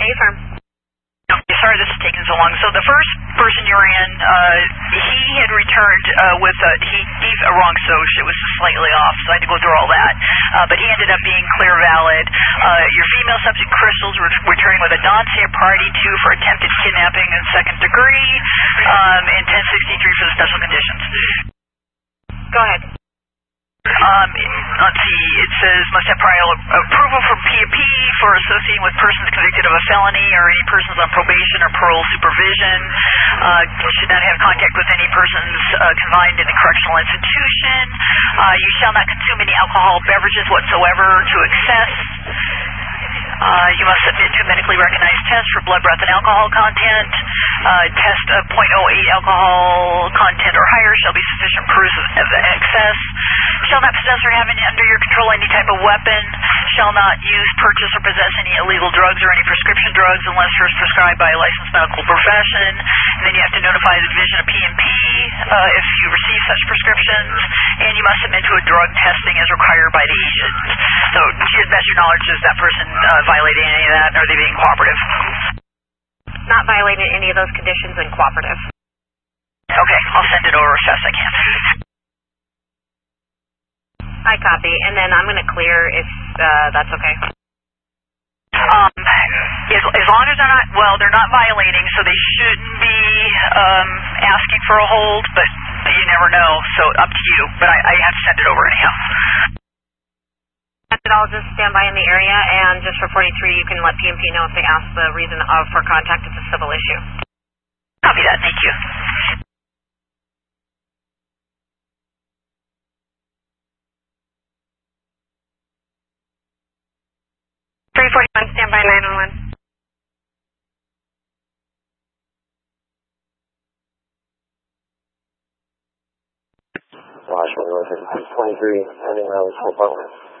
firm. Sorry this is taking so long. So the first person you were in, he had returned with he gave a wrong SOCH. It was slightly off, so I had to go through all that. But he ended up being clear valid. Your female subject, Crystals, returning with a non-safe priority 2 for attempted kidnapping in second degree, and 1063 for the special conditions. Go ahead. Let's see, it says must have prior approval from PAP for associating with persons convicted of a felony or any persons on probation or parole supervision. Should not have contact with any persons confined in a correctional institution. You shall not consume any alcohol beverages whatsoever to excess. You must submit to a medically recognized test for blood, breath, and alcohol content. Test of .08 alcohol content or higher shall be sufficient proof of excess. Shall not possess or have under your control any type of weapon. Shall not use, purchase, or possess any illegal drugs or any prescription drugs unless first prescribed by a licensed medical profession. And then you have to notify the Division of PNP if you receive such prescriptions. And you must submit to a drug testing as required by the agent. So to your best of your knowledge, is that person violating any of that, or are they being cooperative? Not violating any of those conditions and cooperative. Okay, I'll send it over as fast as I can. I copy, and then I'm going to clear if that's okay. As long as they're not violating, so they shouldn't be asking for a hold, but you never know, so up to you. But I have to send it over anyhow. I'll just stand by in the area, and just for 43, you can let PNP know if they ask the reason for contact. It's a civil issue. Copy that, thank you. 341, stand by 911. Washington, 23, ending round 4 Butler.